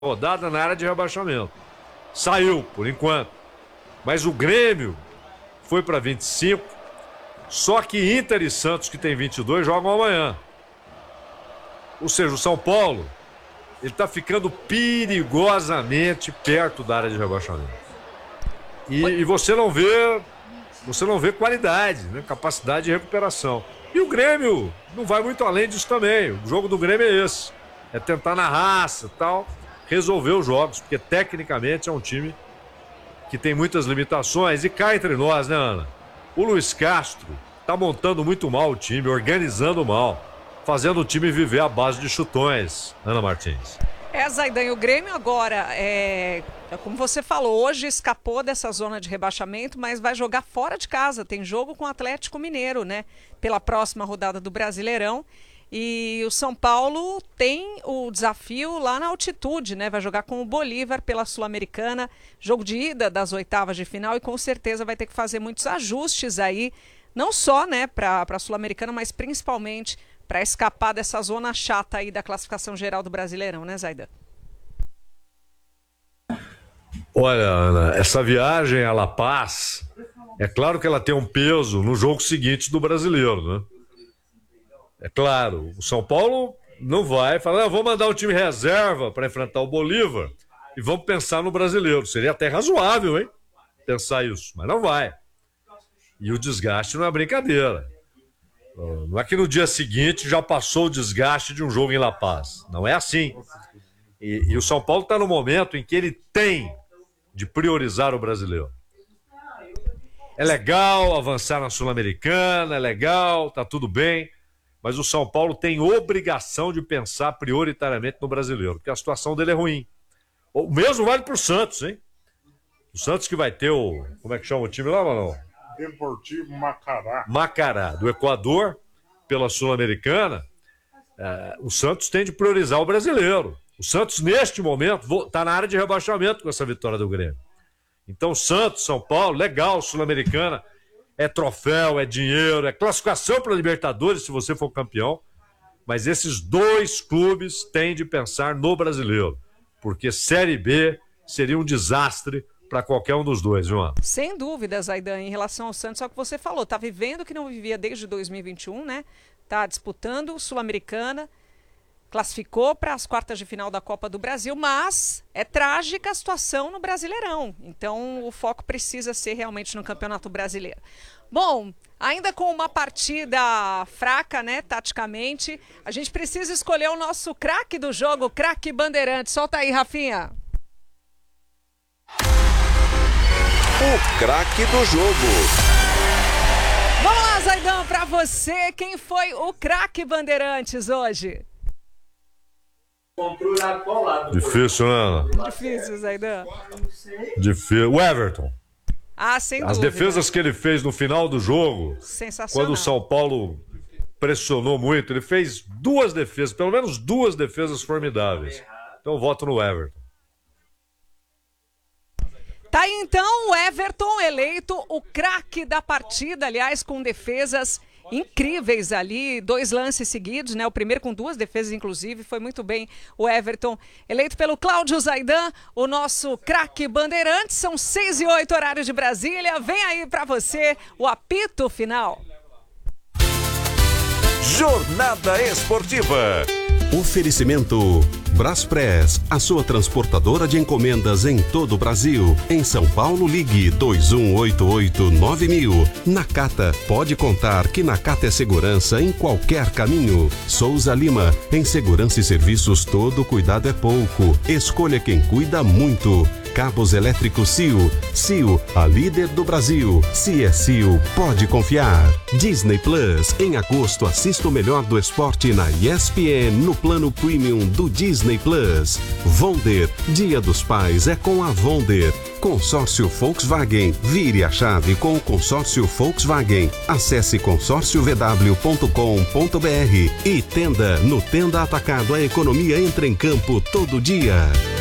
rodada na área de rebaixamento. Saiu, por enquanto. Mas o Grêmio foi para 25, só que Inter e Santos, que tem 22, jogam amanhã. Ou seja, o São Paulo, ele está ficando perigosamente perto da área de rebaixamento. E você não vê qualidade, né? Capacidade de recuperação. E o Grêmio não vai muito além disso também. O jogo do Grêmio é esse. É tentar na raça e tal, resolver os jogos, porque tecnicamente é um time que tem muitas limitações. E cá entre nós, né, Ana? O Luiz Castro tá montando muito mal o time, organizando mal, fazendo o time viver à base de chutões, Ana Martins. Zaidan, e o Grêmio agora, como você falou, hoje escapou dessa zona de rebaixamento, mas vai jogar fora de casa. Tem jogo com o Atlético Mineiro, né? Pela próxima rodada do Brasileirão. E o São Paulo tem o desafio lá na altitude, né? Vai jogar com o Bolívar pela Sul-Americana, jogo de ida das oitavas de final, e com certeza vai ter que fazer muitos ajustes aí, não só, né, para a Sul-Americana, mas principalmente para escapar dessa zona chata aí da classificação geral do Brasileirão, né, Zaidan? Olha, Ana, essa viagem a La Paz, é claro que ela tem um peso no jogo seguinte do Brasileiro, né? É claro, o São Paulo não vai falar, vou mandar um time reserva para enfrentar o Bolívar e vamos pensar no Brasileiro. Seria até razoável, hein? Pensar isso, mas não vai. E o desgaste não é brincadeira. Não é que no dia seguinte já passou o desgaste de um jogo em La Paz. Não é assim. E o São Paulo está no momento em que ele tem de priorizar o Brasileiro. É legal avançar na Sul-Americana, é legal, tá tudo bem. Mas o São Paulo tem obrigação de pensar prioritariamente no Brasileiro, porque a situação dele é ruim. O mesmo vale para o Santos, hein? O Santos que vai ter o... Como é que chama o time lá, Manão? Deportivo Macará. Macará, do Equador, pela Sul-Americana. O Santos tem de priorizar o Brasileiro. O Santos, neste momento, está na área de rebaixamento com essa vitória do Grêmio. Então, Santos, São Paulo, legal, Sul-Americana. É troféu, é dinheiro, é classificação para a Libertadores se você for campeão. Mas esses dois clubes têm de pensar no Brasileiro, porque Série B seria um desastre para qualquer um dos dois, viu, Ana? Sem dúvida, Zaidan, em relação ao Santos, é o que você falou, tá vivendo o que não vivia desde 2021, né? Tá disputando Sul-Americana, classificou para as quartas de final da Copa do Brasil, mas é trágica a situação no Brasileirão. Então o foco precisa ser realmente no Campeonato Brasileiro. Bom, ainda com uma partida fraca, né, taticamente, a gente precisa escolher o nosso craque do jogo, o craque Bandeirante. Solta aí, Rafinha. O craque do jogo. Vamos lá, Zaidan, para você, quem foi o craque Bandeirantes hoje? Difícil, né, Ana? Difícil, Zaidan. Difícil. O Everton. Sem dúvida. As defesas que ele fez no final do jogo, sensacional. Quando o São Paulo pressionou muito, ele fez duas defesas, pelo menos duas defesas formidáveis. Então eu voto no Everton. Tá aí então o Everton eleito o craque da partida, aliás, com defesas incríveis ali, 2 lances seguidos, né? O primeiro com 2 defesas, inclusive, foi muito bem o Everton, eleito pelo Cláudio Zaidan, o nosso craque Bandeirantes. São 6h08, horário de Brasília. Vem aí pra você o apito final. Jornada Esportiva. Oferecimento Braspress, a sua transportadora de encomendas em todo o Brasil. Em São Paulo, ligue 2188-9000. Nakata, pode contar que Nakata é segurança em qualquer caminho. Souza Lima, em segurança e serviços todo cuidado é pouco. Escolha quem cuida muito. Cabos elétricos CIO. CIO, a líder do Brasil. Se é CIO, pode confiar. Disney Plus, em agosto assista o melhor do esporte na ESPN no plano premium do Disney Plus. Vonder, Dia dos Pais é com a Vonder. Consórcio Volkswagen, vire a chave com o consórcio Volkswagen. Acesse consórciovw.com.br e Tenda, no Tenda Atacado a economia entra em campo todo dia.